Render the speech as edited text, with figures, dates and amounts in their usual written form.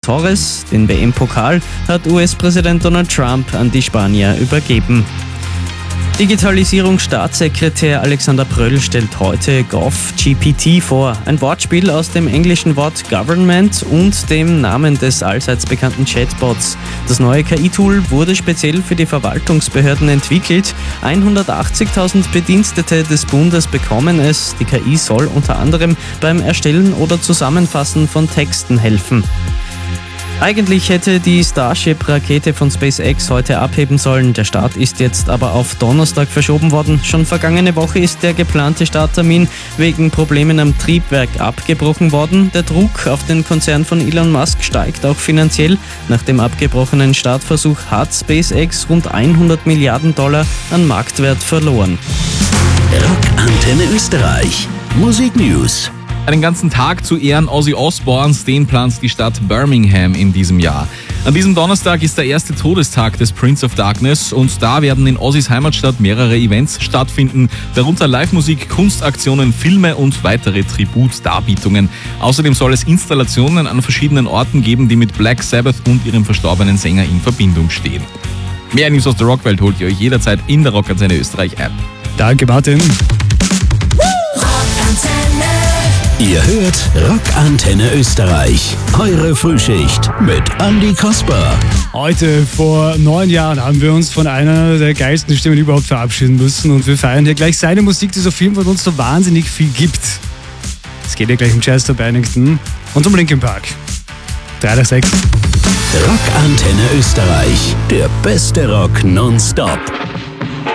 Torres. Den WM-Pokal hat US-Präsident Donald Trump an die Spanier übergeben. Digitalisierungsstaatssekretär Alexander Pröll stellt heute GovGPT vor, ein Wortspiel aus dem englischen Wort Government und dem Namen des allseits bekannten Chatbots. Das neue KI-Tool wurde speziell für die Verwaltungsbehörden entwickelt. 180.000 Bedienstete des Bundes bekommen es. Die KI soll unter anderem beim Erstellen oder Zusammenfassen von Texten helfen. Eigentlich hätte die Starship-Rakete von SpaceX heute abheben sollen. Der Start ist jetzt aber auf Donnerstag verschoben worden. Schon vergangene Woche ist der geplante Starttermin wegen Problemen am Triebwerk abgebrochen worden. Der Druck auf den Konzern von Elon Musk steigt auch finanziell. Nach dem abgebrochenen Startversuch hat SpaceX rund $100 Milliarden an Marktwert verloren. Rockantenne Österreich. Musik News. Einen ganzen Tag zu Ehren Ozzy Osbournes, den plant die Stadt Birmingham in diesem Jahr. An diesem Donnerstag ist der erste Todestag des Prince of Darkness und da werden in Ozzys Heimatstadt mehrere Events stattfinden, darunter Live-Musik, Kunstaktionen, Filme und weitere Tributdarbietungen. Außerdem soll es Installationen an verschiedenen Orten geben, die mit Black Sabbath und ihrem verstorbenen Sänger in Verbindung stehen. Mehr News aus der Rockwelt holt ihr euch jederzeit in der Rockantenne Österreich App. Danke, Martin. Ihr hört Rockantenne Österreich. Eure Frühschicht mit Andi Kasper. Heute vor 9 Jahren haben wir uns von einer der geilsten Stimmen überhaupt verabschieden müssen und wir feiern hier gleich seine Musik, die so vielen von uns so wahnsinnig viel gibt. Es geht ja gleich um Chester Bennington und um Linkin Park. 3 nach 6. Rockantenne Österreich. Der beste Rock nonstop.